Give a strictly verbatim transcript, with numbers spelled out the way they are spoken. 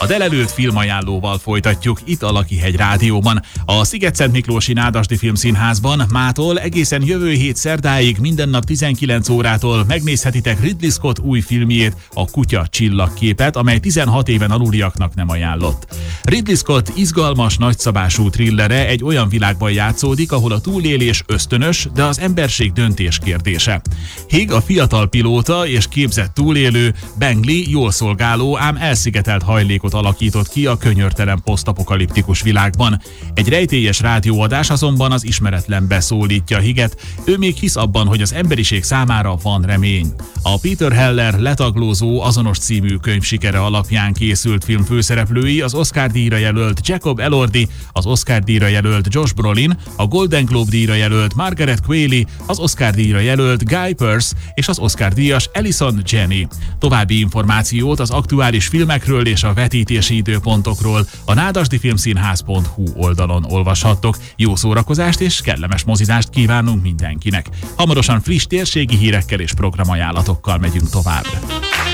A delelőtt filmajánlóval folytatjuk itt a Lakihegy Rádióban. A Sziget-Szent Miklósi Nádasdy Filmszínházban mától egészen jövő hét szerdáig minden nap tizenkilenc órától megnézhetitek Ridley Scott új filmjét, a Kutya csillagképet, amely tizenhat éven aluliaknak nem ajánlott. Ridley Scott izgalmas, nagyszabású thrillere egy olyan világban játszódik, ahol a túlélés ösztönös, de az emberség döntés kérdése. Hig, a fiatal pilóta és képzett túlélő, Bengli jól szolgáló, ám elszigetelt hajlékot alakított ki a könyörtelen posztapokaliptikus világban. Egy rejtélyes rádióadás azonban az ismeretlenbe szólítja Higet, ő még hisz abban, hogy az emberiség számára van remény. A Peter Heller Letaglózó azonos című könyv sikere alapján készült film főszereplői az Oscar-díjra jelölt Jacob Elordi, az Oscar-díjra jelölt Josh Brolin, a Golden Globe-díjra jelölt Margaret Qualley, az Oscar-díjra jelölt Guy Pearce és az Oscar-díjas Allison Janney. További információt az aktuális filmekről és a vetítési időpontokról a nádasdyfilmszínház pont hu oldalon olvashattok. Jó szórakozást és kellemes mozizást kívánunk mindenkinek. Hamarosan friss térségi hírekkel és programajánlatokkal megyünk tovább.